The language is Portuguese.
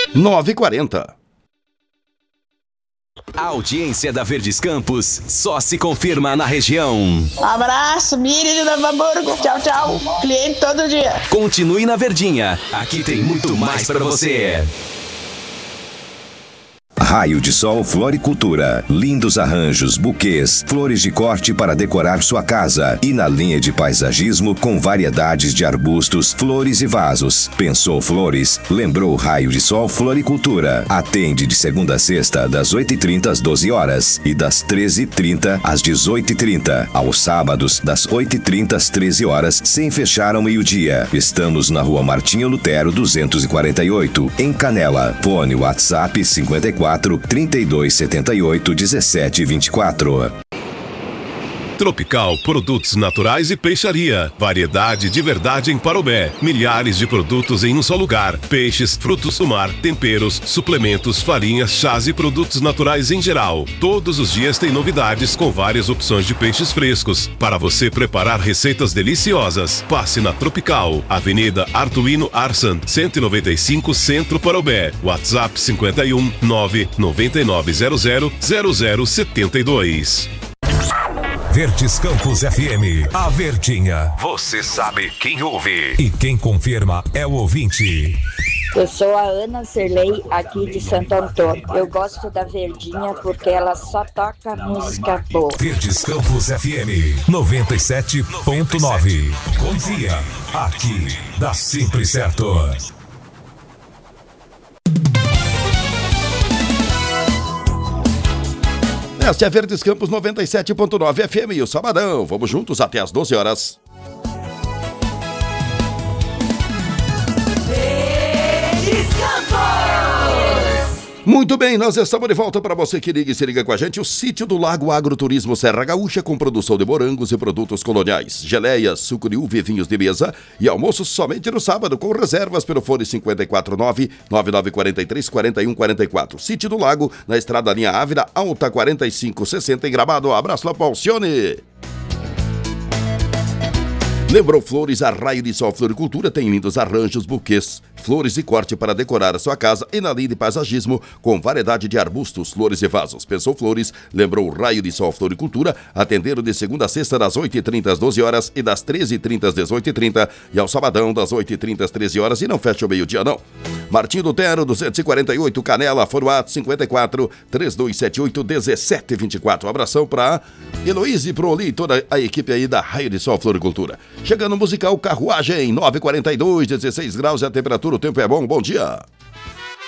9h40. A audiência da Verdes Campos só se confirma na região. Abraço, Miriam de Novo Hamburgo. Tchau, tchau. Cliente todo dia. Continue na Verdinha. Aqui tem muito mais para você. Raio de Sol Floricultura. Lindos arranjos, buquês, flores de corte para decorar sua casa. E na linha de paisagismo com variedades de arbustos, flores e vasos. Pensou flores? Lembrou Raio de Sol Floricultura. Atende de segunda a sexta, das 8h30 às 12 horas e das 13h30 às 18h30. Aos sábados, das 8h30 às 13 horas, sem fechar ao meio-dia. Estamos na Rua Martinho Lutero 248, em Canela. Fone WhatsApp 54 3278 1724. Tropical Produtos Naturais e Peixaria. Variedade de verdade em Parobé. Milhares de produtos em um só lugar. Peixes, frutos do mar, temperos, suplementos, farinhas, chás e produtos naturais em geral. Todos os dias tem novidades com várias opções de peixes frescos para você preparar receitas deliciosas. Passe na Tropical, Avenida Artuino Arsan, 195 Centro Parobé. WhatsApp 51 99900 0072. Verdes Campos FM, a Verdinha. Você sabe quem ouve e quem confirma é o ouvinte. Eu sou a Ana Serlei, aqui de Santo Antônio. Eu gosto da Verdinha porque ela só toca música boa. Verdes Campos FM 97.9. Confia, aqui dá sempre certo. Esta é Verdes Campos 97.9 FM e o Sabadão. Vamos juntos até as 12 horas. Verdes Campos! Muito bem, nós estamos de volta para você que liga e se liga com a gente. O Sítio do Lago Agroturismo Serra Gaúcha com produção de morangos e produtos coloniais. Geleias, suco de uva e vinhos de mesa. E almoço somente no sábado com reservas pelo fone 549-9943-4144. Sítio do Lago, na estrada linha Ávila, Alta 4560 em Gramado. Abraço lá para Alcione. Lembrou Flores, a Raio de Sol Floricultura tem lindos arranjos, buquês, flores e corte para decorar a sua casa e na linha de paisagismo com variedade de arbustos, flores e vasos. Pensou Flores, lembrou Raio de Sol Floricultura, atendendo de segunda a sexta das 8h30 às 12 horas e das 13h30 às 18h30 e ao sabadão das 8h30 às 13 horas e não fecha o meio-dia não. Martim Lutero 248, Canela, Formato 54 3278 1724. Um abração para Heloíse, pro Oli e toda a equipe aí da Raio de Sol Floricultura. Chegando musical Carruagem, 9h42, 16 graus e a temperatura, o tempo é bom, bom dia.